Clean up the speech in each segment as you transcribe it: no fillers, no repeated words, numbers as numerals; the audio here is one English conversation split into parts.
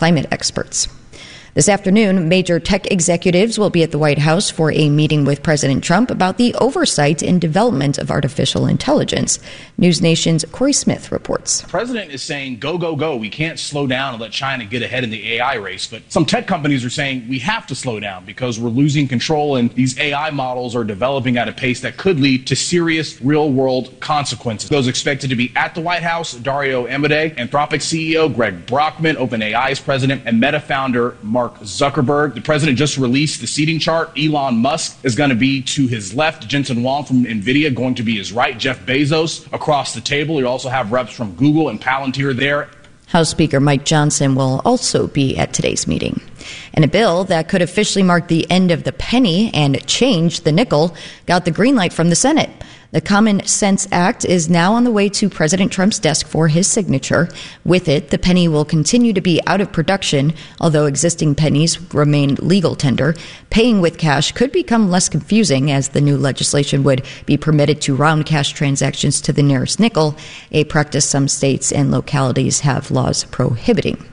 climate experts. This afternoon, major tech executives will be at the White House for a meeting with President Trump about the oversight and development of artificial intelligence. News Nation's Corey Smith reports. The president is saying, go, go, go. We can't slow down and let China get ahead in the AI race. But some tech companies are saying we have to slow down because we're losing control and these AI models are developing at a pace that could lead to serious real-world consequences. Those expected to be at the White House, Dario Amodei, Anthropic CEO Greg Brockman, OpenAI's president, and Meta founder Mark Zuckerberg. The president just released the seating chart. Elon Musk is going to be to his left. Jensen Huang from NVIDIA going to be his right. Jeff Bezos across the table. You also have reps from Google and Palantir there. House Speaker Mike Johnson will also be at today's meeting. And a bill that could officially mark the end of the penny and change the nickel got the green light from the Senate. The Common Sense Act is now on the way to President Trump's desk for his signature. With it, the penny will continue to be out of production, although existing pennies remain legal tender. Paying with cash could become less confusing as the new legislation would be permitted to round cash transactions to the nearest nickel, a practice some states and localities have laws prohibiting.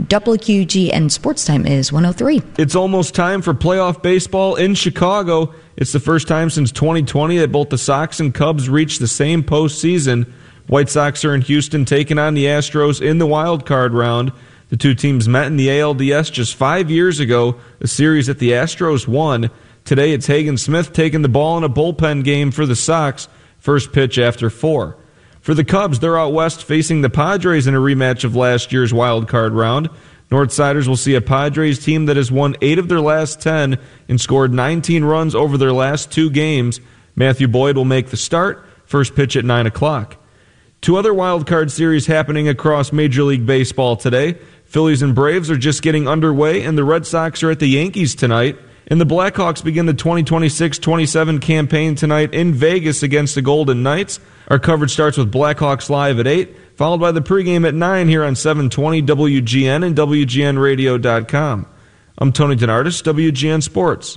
WGN Sports Time is 1:03. It's almost time for playoff baseball in Chicago. It's the first time since 2020 that both the Sox and Cubs reached the same postseason. White Sox are in Houston taking on the Astros in the wild card round. The two teams met in the ALDS just 5 years ago, a series that the Astros won. Today it's Hagen Smith taking the ball in a bullpen game for the Sox. First pitch after 4. For the Cubs, they're out west facing the Padres in a rematch of last year's wild card round. Northsiders will see a Padres team that has won 8 of their last 10 and scored 19 runs over their last 2 games. Matthew Boyd will make the start. First pitch at 9 o'clock. 2 other wild card series happening across Major League Baseball today. Phillies and Braves are just getting underway, and the Red Sox are at the Yankees tonight. And the Blackhawks begin the 2026-27 campaign tonight in Vegas against the Golden Knights. Our coverage starts with Blackhawks Live at 8, followed by the pregame at 9 here on 720 WGN and WGNradio.com. I'm Tony DeNardis, WGN Sports.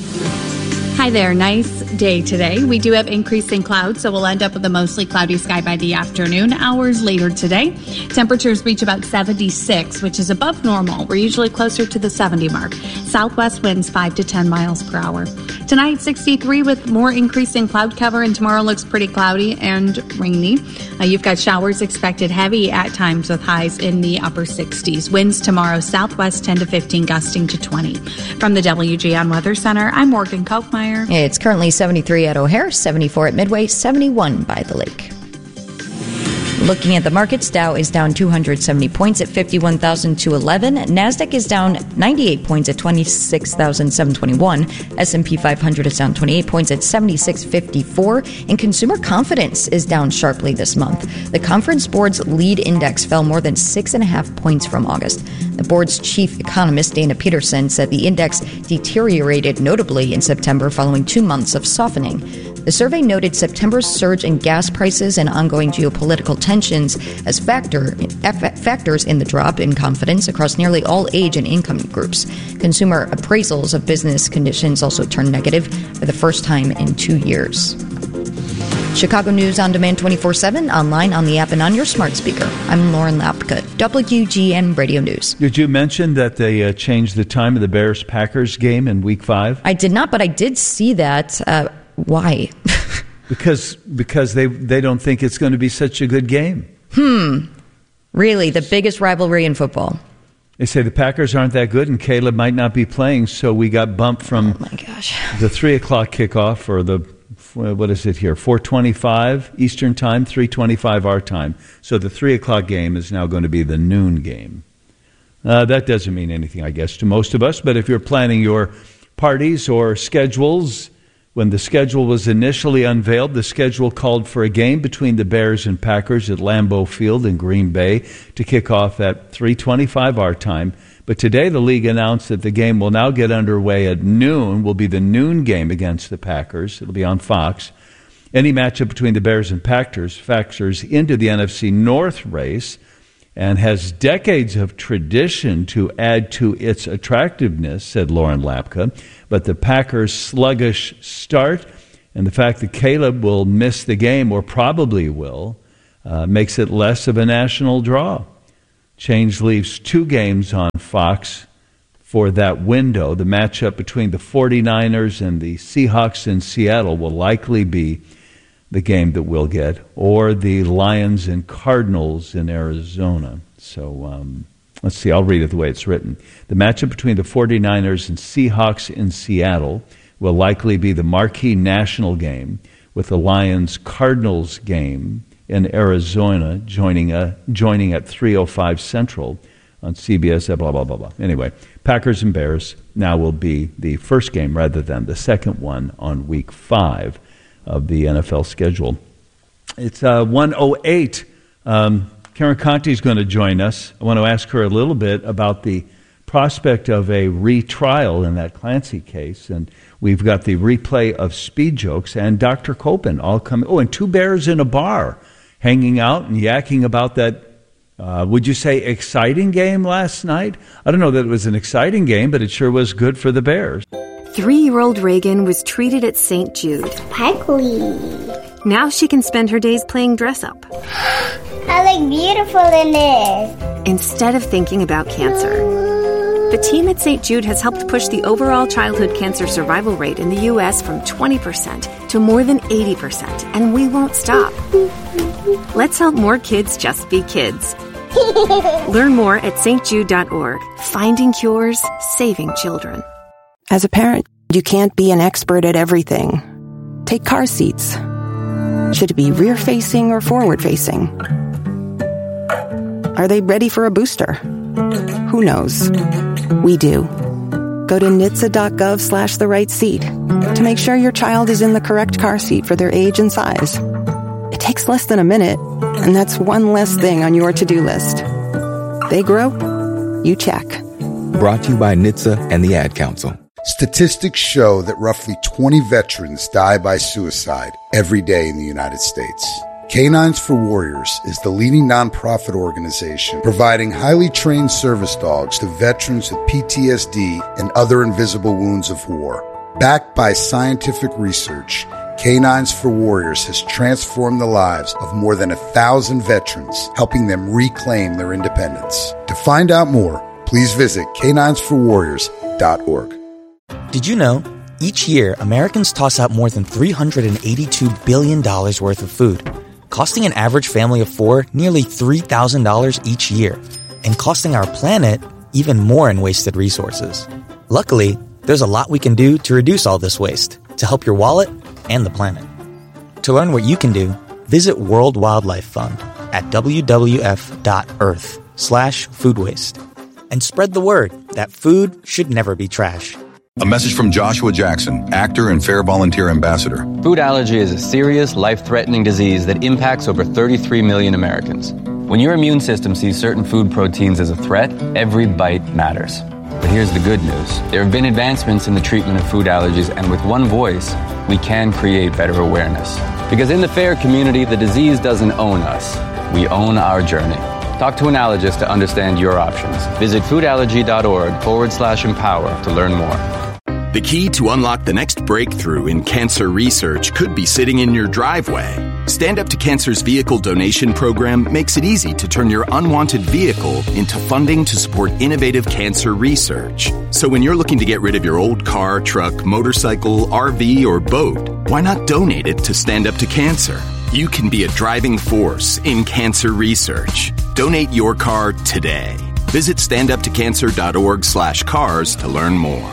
Hi there. Nice day today. We do have increasing clouds, so we'll end up with a mostly cloudy sky by the afternoon. Hours later today, temperatures reach about 76, which is above normal. We're usually closer to the 70 mark. Southwest winds 5 to 10 miles per hour. Tonight, 63 with more increasing cloud cover, and tomorrow looks pretty cloudy and rainy. You've got showers expected heavy at times with highs in the upper 60s. Winds tomorrow, southwest 10 to 15, gusting to 20. From the WGN Weather Center, I'm Morgan Kochmeyer. It's currently 73 at O'Hare, 74 at Midway, 71 by the lake. Looking at the markets, Dow is down 270 points at 51,211. NASDAQ is down 98 points at 26,721. S&P 500 is down 28 points at 7654. And consumer confidence is down sharply this month. The Conference Board's lead index fell more than 6.5 points from August. The board's chief economist, Dana Peterson, said the index deteriorated notably in September following 2 months of softening. The survey noted September's surge in gas prices and ongoing geopolitical tensions as factors in the drop in confidence across nearly all age and income groups. Consumer appraisals of business conditions also turned negative for the first time in 2 years. Chicago News on Demand 24/7, online, on the app, and on your smart speaker. I'm Lauren Lapka, WGN Radio News. Did you mention that they changed the time of the Bears-Packers game in Week 5? I did not, but I did see that. Why? Because they don't think it's going to be such a good game. Really? The biggest rivalry in football? They say the Packers aren't that good and Caleb might not be playing, so we got bumped from the 3 o'clock kickoff, or the, what is it here, 4:25 Eastern Time, 3:25 our time. So the 3 o'clock game is now going to be the noon game. That doesn't mean anything, I guess, to most of us, but if you're planning your parties or schedules, when the schedule was initially unveiled, the schedule called for a game between the Bears and Packers at Lambeau Field in Green Bay to kick off at 3:25 our time. But today the league announced that the game will now get underway at noon, will be the noon game against the Packers. It'll be on Fox. Any matchup between the Bears and Packers factors into the NFC North race and has decades of tradition to add to its attractiveness, said Lauren Lapka. But the Packers' sluggish start and the fact that Caleb will miss the game, or probably will, makes it less of a national draw. Change leaves 2 games on Fox for that window. The matchup between the 49ers and the Seahawks in Seattle will likely be the game that we'll get, or the Lions and Cardinals in Arizona. So let's see, I'll read it the way it's written. The matchup between the 49ers and Seahawks in Seattle will likely be the marquee national game, with the Lions-Cardinals game in Arizona joining at 3:05 Central on CBS, blah, blah, blah, blah. Anyway, Packers and Bears now will be the first game rather than the second one on Week 5 of the NFL schedule. It's 1:08. Karen Conti is going to join us. I want to ask her a little bit about the prospect of a retrial in that Clancy case, and we've got the replay of Speed Jokes and Dr. Copen all coming. Oh, and 2 bears in a bar hanging out and yakking about that, would you say, exciting game last night? I don't know that it was an exciting game, but it sure was good for the Bears. 3-year-old Reagan was treated at St. Jude. Sparkly. Now she can spend her days playing dress-up. I look beautiful in this. Instead of thinking about cancer. The team at St. Jude has helped push the overall childhood cancer survival rate in the U.S. from 20% to more than 80%, and we won't stop. Let's help more kids just be kids. Learn more at stjude.org. Finding cures, saving children. As a parent, you can't be an expert at everything. Take car seats. Should it be rear-facing or forward-facing? Are they ready for a booster? Who knows? We do. Go to NHTSA.gov/the right seat to make sure your child is in the correct car seat for their age and size. It takes less than a minute, and that's one less thing on your to-do list. They grow, you check. Brought to you by NHTSA and the Ad Council. Statistics show that roughly 20 veterans die by suicide every day in the United States. Canines for Warriors is the leading nonprofit organization providing highly trained service dogs to veterans with PTSD and other invisible wounds of war. Backed by scientific research, Canines for Warriors has transformed the lives of more than 1,000 veterans, helping them reclaim their independence. To find out more, please visit caninesforwarriors.org. Did you know? Each year, Americans toss out more than $382 billion worth of food, costing an average family of 4 nearly $3,000 each year, and costing our planet even more in wasted resources. Luckily, there's a lot we can do to reduce all this waste, to help your wallet and the planet. To learn what you can do, visit World Wildlife Fund at wwf.earth/food waste. And spread the word that food should never be trash. A message from Joshua Jackson, actor and Fair Volunteer Ambassador. Food allergy is a serious, life-threatening disease that impacts over 33 million Americans. When your immune system sees certain food proteins as a threat, every bite matters. But here's the good news. There have been advancements in the treatment of food allergies, and with one voice, we can create better awareness. Because in the FAIR community, the disease doesn't own us. We own our journey. Talk to an allergist to understand your options. Visit foodallergy.org/empower to learn more. The key to unlock the next breakthrough in cancer research could be sitting in your driveway. Stand Up to Cancer's vehicle donation program makes it easy to turn your unwanted vehicle into funding to support innovative cancer research. So when you're looking to get rid of your old car, truck, motorcycle, RV, or boat, why not donate it to Stand Up to Cancer? You can be a driving force in cancer research. Donate your car today. Visit standuptocancer.org/cars to learn more.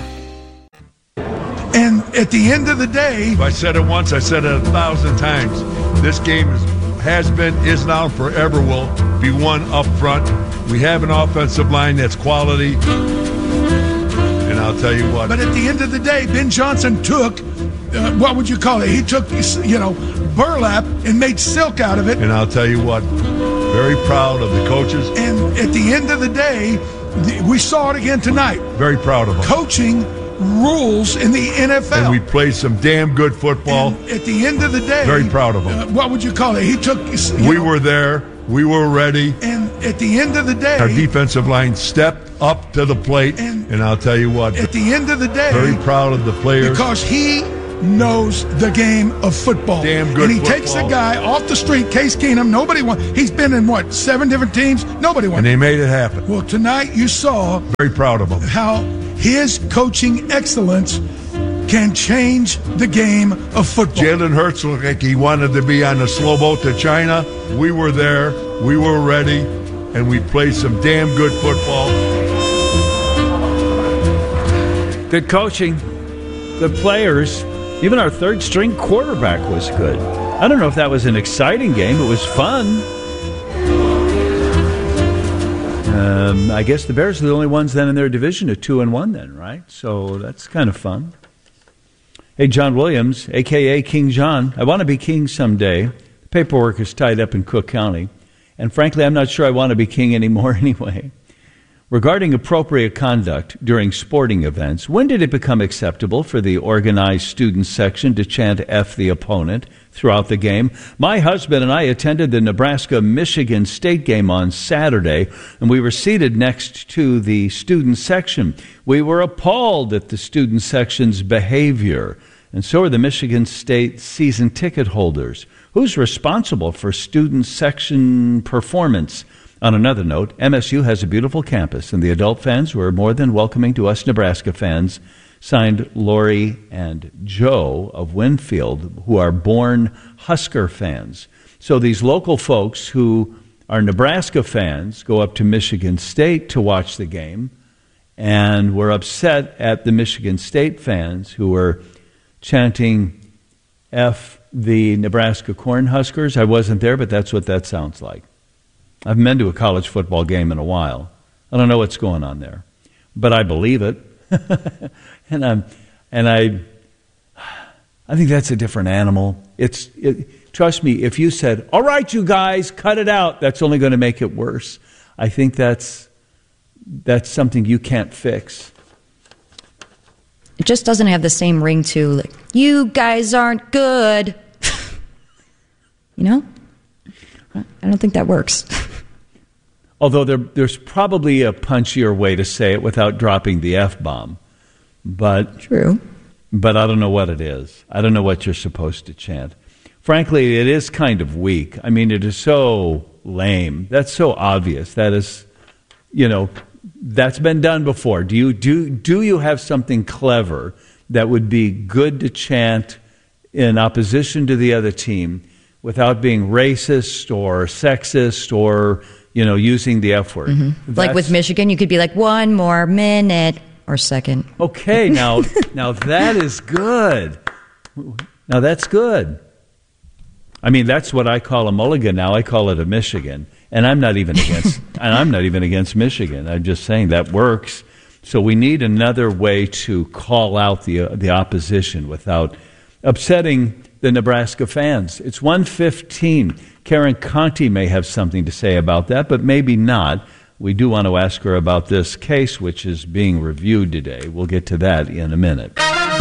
And at the end of the day, I said it once, I said it 1,000 times. This game has been, is now, forever will be won up front. We have an offensive line that's quality. And I'll tell you what. But at the end of the day, Ben Johnson took, what would you call it? He took, burlap and made silk out of it. And I'll tell you what, very proud of the coaches. And at the end of the day, we saw it again tonight. Very proud of them. Coaching rules in the NFL. And we played some damn good football. And at the end of the day, very proud of them. What would you call it? He took. We were there. We were ready. And at the end of the day, our defensive line stepped up to the plate. And I'll tell you what. At the end of the day, very proud of the players. Because he knows the game of football. Damn good And he football. takes a guy off the street, Case Keenum. Nobody won. He's been in, 7 different teams? Nobody won. And they made it happen. Well, tonight you saw Very proud of him. how his coaching excellence can change the game of football. Jalen Hurts looked like he wanted to be on the slow boat to China. We were there. We were ready. And we played some damn good football. Good coaching, good players. Even our third-string quarterback was good. I don't know if that was an exciting game. It was fun. I guess the Bears are the only ones then in their division at 2-1 then, right? So that's kind of fun. Hey, John Williams, a.k.a. King John. I want to be king someday. The paperwork is tied up in Cook County. And frankly, I'm not sure I want to be king anymore anyway. Regarding appropriate conduct during sporting events, when did it become acceptable for the organized student section to chant F the opponent throughout the game? My husband and I attended the Nebraska-Michigan State game on Saturday, and we were seated next to the student section. We were appalled at the student section's behavior, and so are the Michigan State season ticket holders. Who's responsible for student section performance? On another note, MSU has a beautiful campus, and the adult fans were more than welcoming to us Nebraska fans. Signed Lori and Joe of Winfield, who are born Husker fans. So these local folks who are Nebraska fans go up to Michigan State to watch the game, and were upset at the Michigan State fans who were chanting F the Nebraska Cornhuskers. I wasn't there, but that's what that sounds like. I haven't been to a college football game in a while. I don't know what's going on there, but I believe it. and I think that's a different animal. Trust me, if you said, "All right, you guys, cut it out," that's only going to make it worse. I think that's something you can't fix. It just doesn't have the same ring to, like, you guys aren't good. You know? I don't think that works. Although there's probably a punchier way to say it without dropping the F-bomb. True. But I don't know what it is. I don't know what you're supposed to chant. Frankly, it is kind of weak. I mean, it is so lame. That's so obvious. That is, that's been done before. Do you have something clever that would be good to chant in opposition to the other team without being racist or sexist or, using the F word? Mm-hmm. Like with Michigan, you could be like, 1 more minute or second. Okay, now that is good. Now that's good. I mean, that's what I call a mulligan now. I call it a Michigan. And I'm not even against Michigan. I'm just saying that works. So we need another way to call out the opposition without upsetting the Nebraska fans. It's 1:15. Karen Conti may have something to say about that, but maybe not. We do want to ask her about this case, which is being reviewed today. We'll get to that in a minute.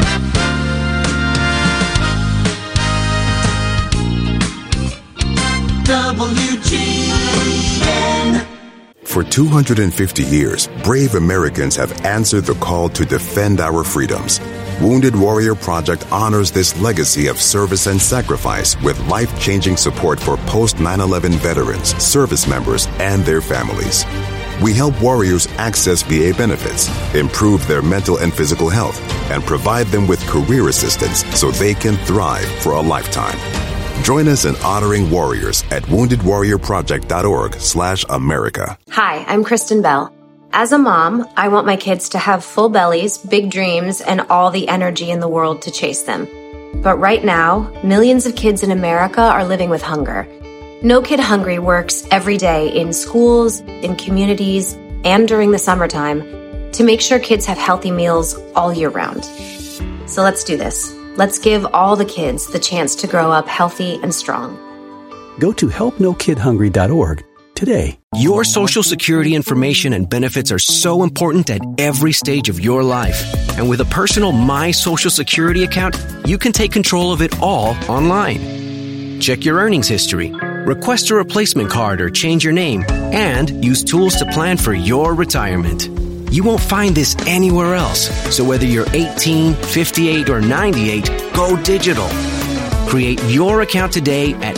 WGN. For 250 years, brave Americans have answered the call to defend our freedoms. Wounded Warrior Project honors this legacy of service and sacrifice with life-changing support for post-9/11 veterans, service members, and their families. We help warriors access VA benefits, improve their mental and physical health, and provide them with career assistance so they can thrive for a lifetime. Join us in honoring warriors at woundedwarriorproject.org/America. Hi, I'm Kristen Bell. As a mom, I want my kids to have full bellies, big dreams, and all the energy in the world to chase them. But right now, millions of kids in America are living with hunger. No Kid Hungry works every day in schools, in communities, and during the summertime to make sure kids have healthy meals all year round. So let's do this. Let's give all the kids the chance to grow up healthy and strong. Go to helpnokidhungry.org today. Your Social Security information and benefits are so important at every stage of your life. And with a personal My Social Security account, you can take control of it all online. Check your earnings history, request a replacement card or change your name, and use tools to plan for your retirement. You won't find this anywhere else. So whether you're 18, 58, or 98, go digital. Create your account today at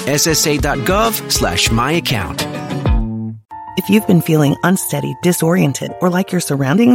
ssa.gov/myaccount. If you've been feeling unsteady, disoriented, or like your surroundings